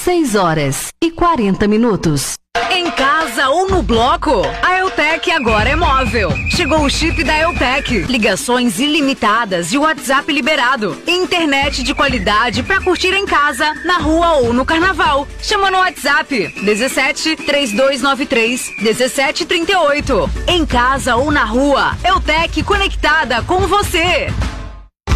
6h40. Em casa ou no bloco, a Eutec agora é móvel. Chegou o chip da Eutec. Ligações ilimitadas e WhatsApp liberado. Internet de qualidade pra curtir em casa, na rua ou no carnaval. Chama no WhatsApp 17 3293 1738. Em casa ou na rua, Eutec conectada com você.